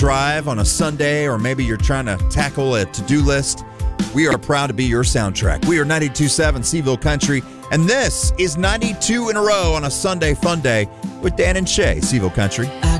drive on a Sunday, or maybe you're trying to tackle a to-do list, we are proud to be your soundtrack. We are 92.7 Seville Country, and this is 92 in a row on a Sunday fun day with Dan and Shay, Seville Country. I